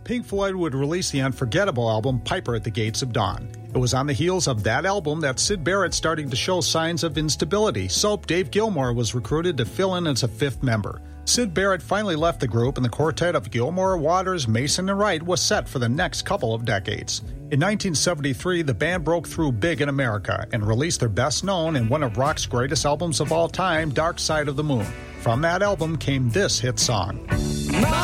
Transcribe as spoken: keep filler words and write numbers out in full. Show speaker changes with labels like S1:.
S1: Pink Floyd would release the unforgettable album Piper at the Gates of Dawn. It was on the heels of that album that Syd Barrett started to show signs of instability, so Dave Gilmour was recruited to fill in as a fifth member. Syd Barrett finally left the group, and the quartet of Gilmour, Waters, Mason, and Wright was set for the next couple of decades. In nineteen seventy-three, the band broke through big in America and released their best-known and one of rock's greatest albums of all time, Dark Side of the Moon. From that album came this hit song.